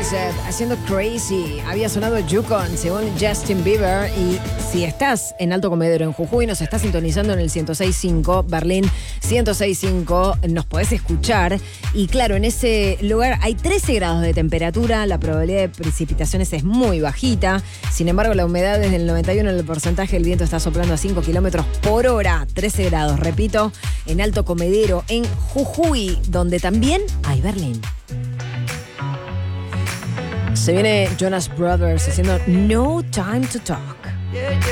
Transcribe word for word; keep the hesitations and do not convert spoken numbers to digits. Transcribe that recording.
Closet haciendo Crazy. Había sonado Yukon según Justin Bieber. Y si estás en Alto Comedero, en Jujuy, nos estás sintonizando en el ciento seis punto cinco, Berlín ciento seis punto cinco, nos podés escuchar. Y claro, en ese lugar hay trece grados de temperatura, la probabilidad de precipitaciones es muy bajita. Sin embargo, la humedad es del noventa y uno en el porcentaje, el viento está soplando a cinco kilómetros por hora, trece grados, repito, en Alto Comedero, en Jujuy, donde también hay Berlín. Se viene Jonas Brothers haciendo No Time to Talk.